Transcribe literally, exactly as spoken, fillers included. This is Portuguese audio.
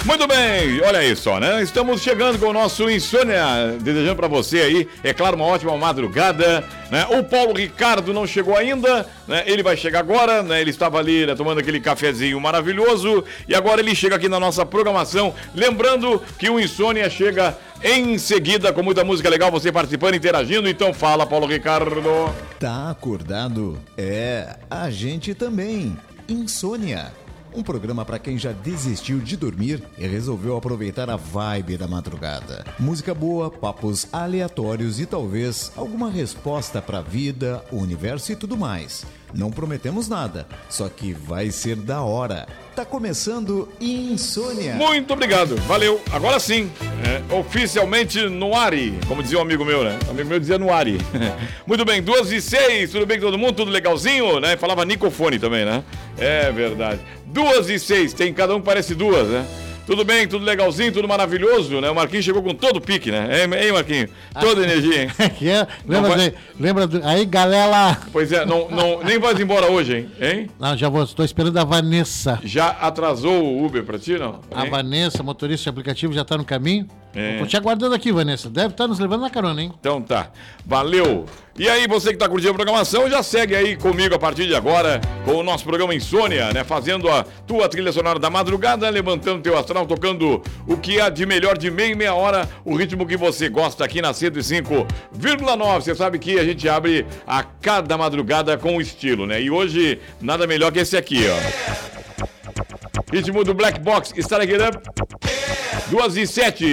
Muito bem, olha aí só, né? Estamos chegando com o nosso Insônia, desejando pra você aí, é claro, uma ótima madrugada, né? O Paulo Ricardo não chegou ainda, né? Ele vai chegar agora, né? Ele estava ali, né, tomando aquele cafezinho maravilhoso e agora ele chega aqui na nossa programação, lembrando que o Insônia chega em seguida com muita música legal, você participando, interagindo, então fala, Paulo Ricardo. Tá acordado? É, a gente também. Insônia. Um programa para quem já desistiu de dormir e resolveu aproveitar a vibe da madrugada. Música boa, papos aleatórios e talvez alguma resposta para a vida, o universo e tudo mais. Não prometemos nada, só que vai ser da hora. Tá começando Insônia. Muito obrigado, valeu. Agora sim, é, oficialmente no Ari, como dizia um amigo meu, né? Um amigo meu dizia no Ari. Muito bem, duas e seis, tudo bem com todo mundo? Tudo legalzinho, né? Falava Nicofone também, né? É verdade. Duas e seis, tem cada um que parece duas, né? Tudo bem, tudo legalzinho, tudo maravilhoso, né? O Marquinhos chegou com todo o pique, né? Hein, hein Marquinhos? Toda a energia, hein? é, lembra, vai... de, lembra do... Aí, galera... Pois é, não, não, nem vai embora hoje, hein? hein? Não, já vou, estou esperando a Vanessa. Já atrasou o Uber pra ti, não? A hein? Vanessa, motorista de aplicativo, já tá no caminho. É. Tô te aguardando aqui, Vanessa. Deve estar nos levando na carona, hein? Então tá. Valeu. E aí, você que tá curtindo a programação, já segue aí comigo a partir de agora com o nosso programa Insônia, né? Fazendo a tua trilha sonora da madrugada, levantando teu astral, tocando o que há de melhor de meia e meia hora, o ritmo que você gosta aqui na cento e cinco vírgula nove. Você sabe que a gente abre a cada madrugada com estilo, né? E hoje, nada melhor que esse aqui, ó. Ritmo do Black Box, Start It Up, duas e sete.